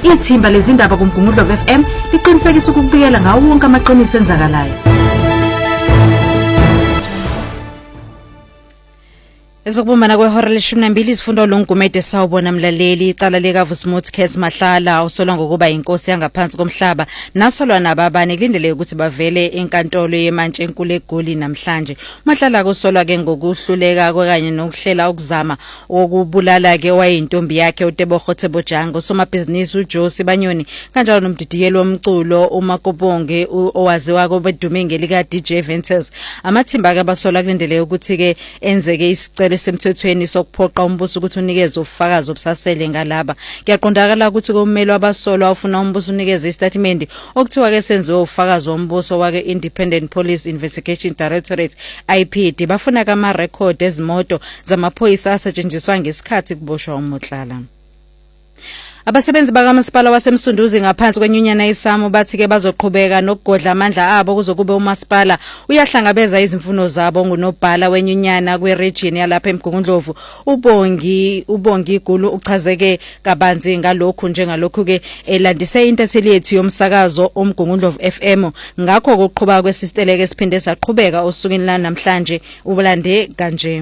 Ithimba lezindaba kuMgungundlo FM liqinisekisa ukubikela ngawo wonke amaqiniso enzakalayo. Ezokubumana kwehora le-12 isifundo loNgumede sawubona mlaleli icala likaVusmuth Case Mahlala usolwa ngokuba inkosi yangaphansi komhlaba nasolwa nababane kulindele ukuthi bavele enkantolo yeMantshi enkulu eGoli namhlanje. Mahlala kusolwa ke ngokuhluleka kanye nokuhlela ukuzama okubulala ke wayintombi yakhe uTebogo Tebojango somabhizinisi uJosi Banyoni kanjalo nomdidiyeli womculo uMakobonge owaziwa kobedume ngelika DJ Ventures. Amathimba ke basolwa kulindele ukuthi ke enzeke isicelo semthethweni sokuphoqa umbuso ukuthi unikeze ubufakazi obusasele ngalaba. Kuyaqondakala ukuthi kumele abasolwa ufuna umbuso unikeze istatement okuthiwa ke senziwe ubufakazi wombuso wake Independent Police Investigation Directorate IPD bafuna kama record ezimoto zamaphoyisa asetshenziswa ngesikhathi kuboshwa uMotlala. Abasebenzi bakamasipala waseMsunduzi ngaphansi kwenyunyana iSAMU bathi ke bazoqhubeka nokugodla amandla abo kuzokube umasipala uyahlangabeza izimfuno zabo ngunobhala wenyunyana kweregion yalapha eMgungundlovu ubongi Gulu uchazeke kabanzi ngalokhu njengalokhu ke elandise intatheli yethu yomsakazo oMgungundlovu FM ngakho ukuqhubeka kwesisteleke siphinde saqhubeka osukini la namhlanje ubulande kanje.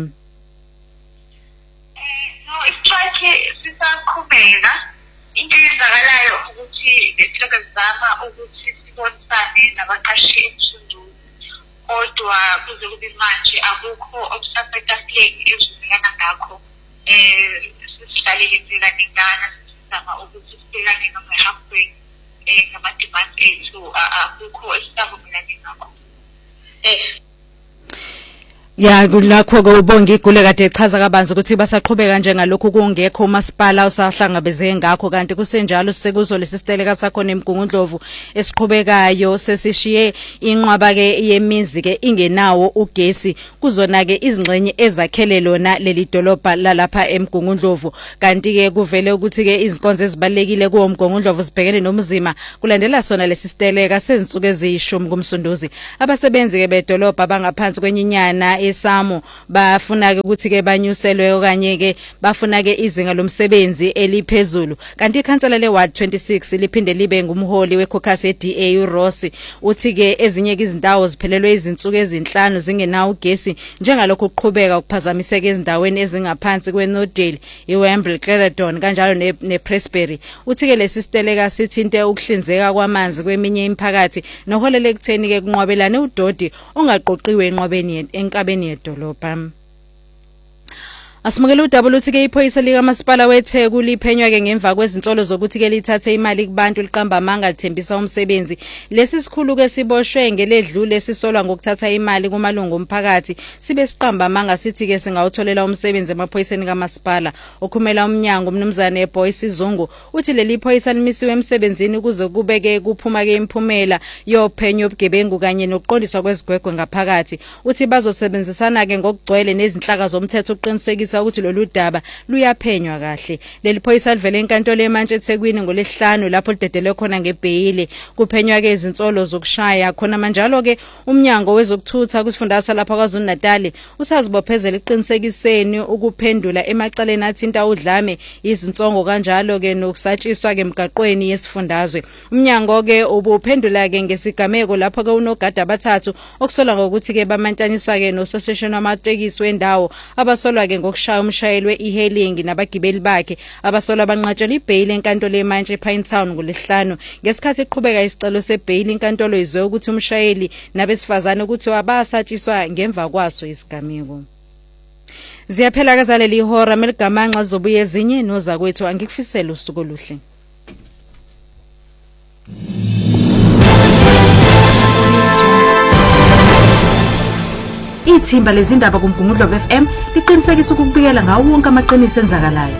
Isithathe sisaqhubeka into yenzakalayo ukuthi besilokhu sizama ukuthi sibonisane nabaqashi eMsunduzi kodwa kuze kube manje akukho obusafetafuleni ezizikana ngakho sisihlalele kaningana sizama ukuthi sibhekane noma halfway ngama-demand ethu akukho esisavumelane ngakho. Ya kulakho kubonga igule kade echaza kabanzi ukuthi basaqhubeka njengalokhu kungekho umasipala usahlangabezeke ngakho kanti kusenjalo sekuzo lesisiteleka sakho neMgungundlovu esiqhubekayo sesishiye inqwaba ke yemizi ke ingenawo ugesi kuzona ke izingxenye ezakhele lona leli dolobha lalapha eMgungundlovu kanti ke kuvele ukuthi ke izinkonzo ezibalekile kuwo Mgungundlovu sibhekene nomzima kulandela sona lesisiteleka sezinsuku eziyishumi kuMsunduzi. Abasebenzi ke bedolobha bangaphansi kwenyinyana eSAMU bafuna ke ukuthi ke banyuselwe okanye ke bafuna ke izinga lomsebenzi eliphezulu kanti ikhansela leWard 26 liphinde libe ngumholi weCaucus eDA uRossi uthi ke ezinye izindawo ziphelelwe izinsuku ezinhlanu zingenawo ugesi njengalokho ukuqhubeka ukuphazamiseka ezindaweni ezingaphansi kweNodale iWembley Clarendon kanjalo nePresbury uthi ke lesisiteleka sithinte ukuhlinzeka kwamanzi kweminye imiphakathi noholele ekutheni ke kunqwabelane udodi ongaqoqiwe enqwabeni enkabeni yedolobha. Asimukela udaba uthi ke iphoyisa likamasipala weTheku liphenywa ke ngemva kwezinsolo zokuthi ke lithathe imali kubantu liqamba amanga lithembisa umsebenzi. Lesi sikhulu ke siboshwe ngeledlule sisolwa ngokuthatha imali kumalungu omphakathi sibe siqamba amanga sithi ke singawutholela umsebenzi emaphoyiseni kamasipala. Okhumela umnyango umnumzane eBoy Sizungu uthi leli phoyisa limisiwe emsebenzini kuze kubeke kuphuma ke imphumela yophenyo obugebengu kanye nokuqondiswa kwezigwegwe ngaphakathi. Uthi bazosebenzisana ke ngokugcwele nezinhlaka zomthetho uqinisekisa ukuthi lolu daba luyaphenywa kahle. Leli phoyisa livele enkantolo eMantshi eThekwini ngolesihlanu lapho lidedele khona ngebheyile kuphenywa ke izinsolo zokushaya khona manjalo ke umnyango wezokuthutha kusifundazwe lapha KwaZulu-Natal usazibophezela iqinisekiseni ukuphendula emacaleni athinta udlame izinsongo kanjalo ke nokusatshiswa ke emgaqweni yesifundazwe. Umnyango ke ubuphendula ke ngesigameko lapho ke unogada abathathu okusolwa ngokuthi ke bamantaniswa ke no-association wamatekisi wendawo abasolwa ke ngokushaya umshayeli we-e-hailing nabagibeli bakhe abasolwa banqatshelwa ibhayili enkantolo eMantshi ePinetown ngolesihlanu ngesikhathi iqhubeka isicelo sebhayili inkantolo izwe ukuthi umshayeli nabesifazane ukuthi wabasatshiswa ngemva kwaso isigameko. Ziyaphela kazaleli ihora meligamanqa zobuye ezinye noza kwethu angikufisela usuku oluhle. Ithimba lezindaba kuMgungundlovu FM liqinisekisa ukubikela ngawo wonke amaqiniso enzakalayo.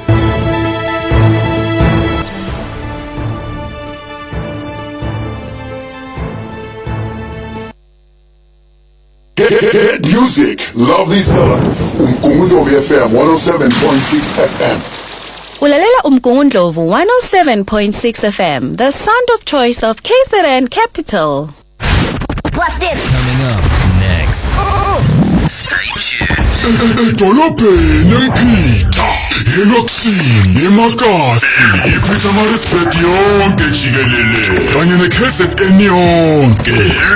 Get music, love this song. Umgungundlovu FM 107.6 FM. Ulalela Umgungundlovu 107.6 FM, the sound of choice of KZN Capital. What's this? Coming up next. Stay tuned. Edolobheni eMphita eLoksini, eMakasi, iPietermaritzburg yonke jikelele kanye neKZN yonke.